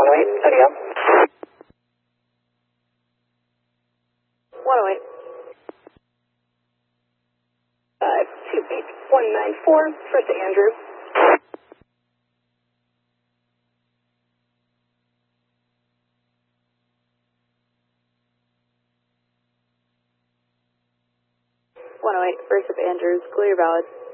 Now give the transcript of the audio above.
108, ODL. 108. 28194, first to Andrew. First of Andrews, clear valid.